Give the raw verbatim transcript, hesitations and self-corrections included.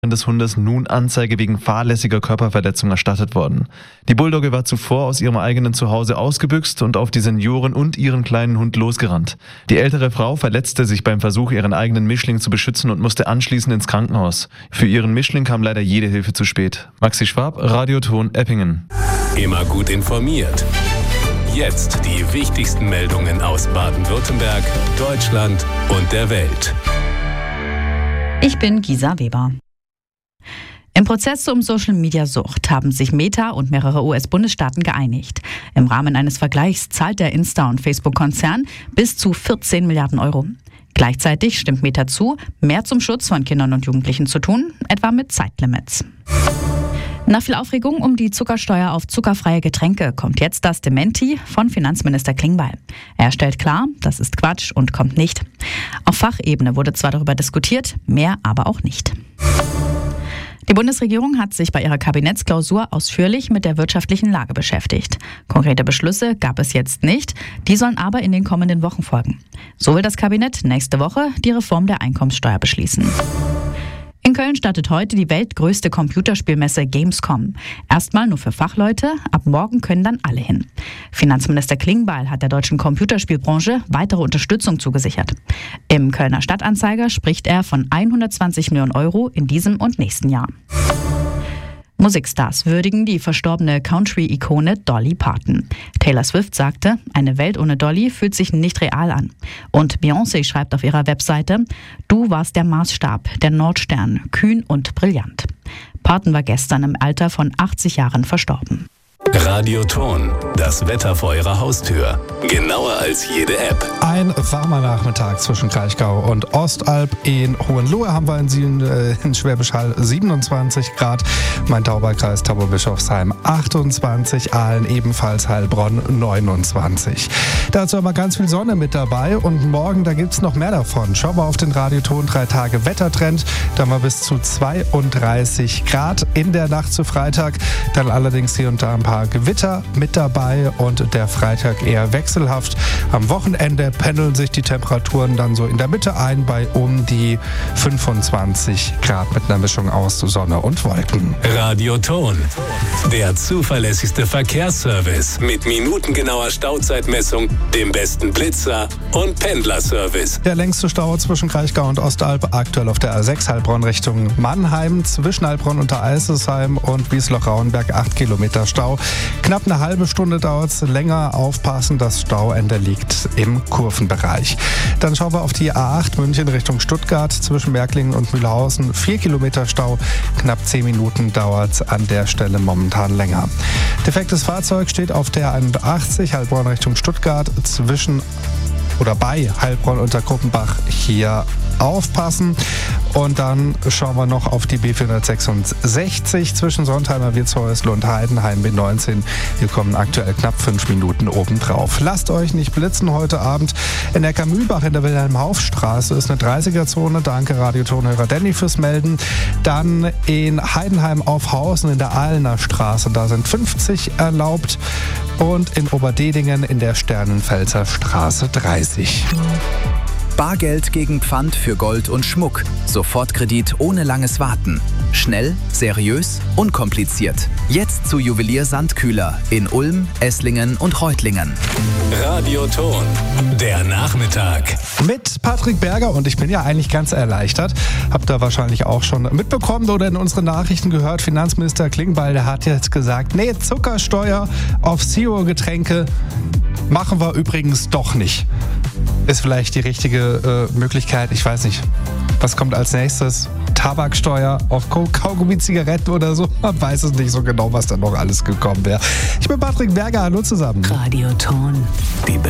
des Hundes nun Anzeige wegen fahrlässiger Körperverletzung erstattet worden. Die Bulldogge war zuvor aus ihrem eigenen Zuhause ausgebüxt und auf die Senioren und ihren kleinen Hund losgerannt. Die ältere Frau verletzte sich beim Versuch, ihren eigenen Mischling zu beschützen und musste anschließend ins Krankenhaus. Für ihren Mischling kam leider jede Hilfe zu spät. Maxi Schwab, Radioton Eppingen. Immer gut informiert. Jetzt die wichtigsten Meldungen aus Baden-Württemberg, Deutschland und der Welt. Ich bin Gisa Weber. Im Prozess um Social-Media-Sucht haben sich Meta und mehrere U S-Bundesstaaten geeinigt. Im Rahmen eines Vergleichs zahlt der Insta- und Facebook-Konzern bis zu vierzehn Milliarden Euro. Gleichzeitig stimmt Meta zu, mehr zum Schutz von Kindern und Jugendlichen zu tun, etwa mit Zeitlimits. Nach viel Aufregung um die Zuckersteuer auf zuckerfreie Getränke kommt jetzt das Dementi von Finanzminister Klingbeil. Er stellt klar, das ist Quatsch und kommt nicht. Auf Fachebene wurde zwar darüber diskutiert, mehr aber auch nicht. Die Bundesregierung hat sich bei ihrer Kabinettsklausur ausführlich mit der wirtschaftlichen Lage beschäftigt. Konkrete Beschlüsse gab es jetzt nicht, die sollen aber in den kommenden Wochen folgen. So will das Kabinett nächste Woche die Reform der Einkommenssteuer beschließen. In Köln startet heute die weltgrößte Computerspielmesse Gamescom. Erstmal nur für Fachleute, ab morgen können dann alle hin. Finanzminister Klingbeil hat der deutschen Computerspielbranche weitere Unterstützung zugesichert. Im Kölner Stadtanzeiger spricht er von hundertzwanzig Millionen Euro in diesem und nächsten Jahr. Musikstars würdigen die verstorbene Country-Ikone Dolly Parton. Taylor Swift sagte, eine Welt ohne Dolly fühlt sich nicht real an. Und Beyoncé schreibt auf ihrer Webseite, du warst der Maßstab, der Nordstern, kühn und brillant. Parton war gestern im Alter von achtzig Jahren verstorben. Radioton, das Wetter vor Ihrer Haustür. Genauer als jede App. Ein warmer Nachmittag zwischen Kraichgau und Ostalb. In Hohenlohe haben wir in, Sieben, äh, in Schwäbisch Hall siebenundzwanzig Grad. Mein Tauberkreis Tauberbischofsheim achtundzwanzig. Aalen ebenfalls, Heilbronn neunundzwanzig. Dazu haben wir ganz viel Sonne mit dabei und morgen, da gibt es noch mehr davon. Schauen wir auf den Radioton drei Tage Wettertrend. Da haben wir bis zu zweiunddreißig Grad in der Nacht zu Freitag. Dann allerdings hier und da ein paar Gewitter mit dabei und der Freitag eher wechselhaft. Am Wochenende pendeln sich die Temperaturen dann so in der Mitte ein bei um die fünfundzwanzig Grad mit einer Mischung aus Sonne und Wolken. Radioton, der zuverlässigste Verkehrsservice mit minutengenauer Stauzeitmessung, dem besten Blitzer und Pendlerservice. Der längste Stau zwischen Kraichgau und Ostalb aktuell auf der A sechs Heilbronn Richtung Mannheim, zwischen Heilbronn und Eisesheim und Wiesloch-Rauenberg acht Kilometer Stau. Knapp eine halbe Stunde dauert es länger. Aufpassen, das Stauende liegt im Kurvenbereich. Dann schauen wir auf die A acht München Richtung Stuttgart zwischen Märklingen und Mühlhausen. Vier Kilometer Stau, knapp zehn Minuten dauert es an der Stelle momentan länger. Defektes Fahrzeug steht auf der einundachtzig Heilbronn Richtung Stuttgart zwischen oder bei Heilbronn unter Gruppenbach. Hier aufpassen. Und dann schauen wir noch auf die B vierhundertsechsundsechzig zwischen Sontheimer, Wirtshäusl und Heidenheim B neunzehn. Hier kommen aktuell knapp fünf Minuten obendrauf. Lasst euch nicht blitzen heute Abend. In der Mühlbach in der Wilhelm-Hauf-Straße ist eine dreißiger-Zone. Danke Radiotonhörer Danny fürs Melden. Dann in Heidenheim auf Hausen in der Ahlener Straße. Da sind fünfzig erlaubt. Und in Oberdedingen in der Sternenfelser Straße dreißig. Bargeld gegen Pfand für Gold und Schmuck. Sofortkredit ohne langes Warten. Schnell, seriös, unkompliziert. Jetzt zu Juwelier Sandkühler in Ulm, Esslingen und Reutlingen. Radioton, der Nachmittag. Mit Patrick Berger und ich bin ja eigentlich ganz erleichtert. Habt ihr wahrscheinlich auch schon mitbekommen oder in unseren Nachrichten gehört. Finanzminister Klingbeil, der hat jetzt gesagt, nee, Zuckersteuer auf Zero-Getränke machen wir übrigens doch nicht. Ist vielleicht die richtige äh, Möglichkeit. Ich weiß nicht, was kommt als nächstes? Tabaksteuer auf Kaugummi, Zigaretten oder so? Man weiß es nicht so genau, was da noch alles gekommen wäre. Ich bin Patrick Berger, hallo zusammen. Radioton, die